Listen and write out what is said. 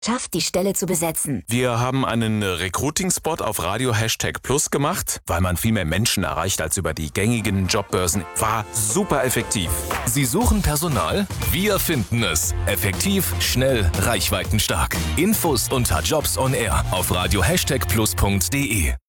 schafft, die Stelle zu besetzen. Wir haben einen Recruiting-Spot auf Radio #Plus gemacht, weil man viel mehr Menschen erreicht als über die gängigen Jobbörsen. War super effektiv. Sie suchen Personal? Wir finden es. Effektiv, schnell, reichweitenstark. Infos unter Jobs on Air auf radio #plus.de.